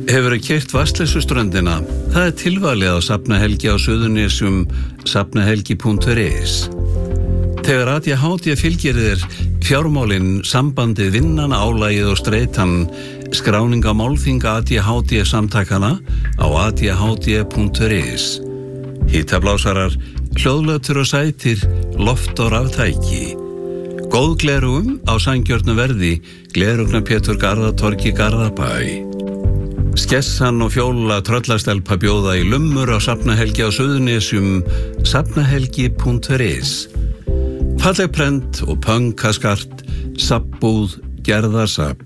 Hefurðu keyrt Vatnsleysuströndina? Það tilvalið á Safnahelgi á Suðurnesjum, safnahelgi.is. Þegar ADHD fylgir þér fjármálin, sambandið, vinnan, álagið og streitan, skráning á málþinga ADHD samtakana á adhd.is. Hitablásarar, hljóðlötur og sætir, loft og raftæki. Góð glerugum á sanngjörnu verði, glerugna Pétur Garðatorgi Garðabæ. Skessan og Fjóla tröllastelpa bjóða í lummur á Safnahelgi á Suðurnesjum, safnahelgi.is. Falleg prent og pönkaskart, sabbúð, gerðarsafn.